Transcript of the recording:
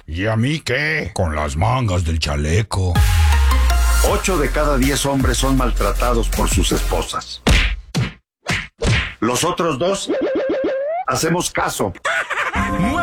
¿Y a mí qué? Con las mangas del chaleco. 8 de cada 10 hombres son maltratados por sus esposas. Los otros 2 hacemos caso.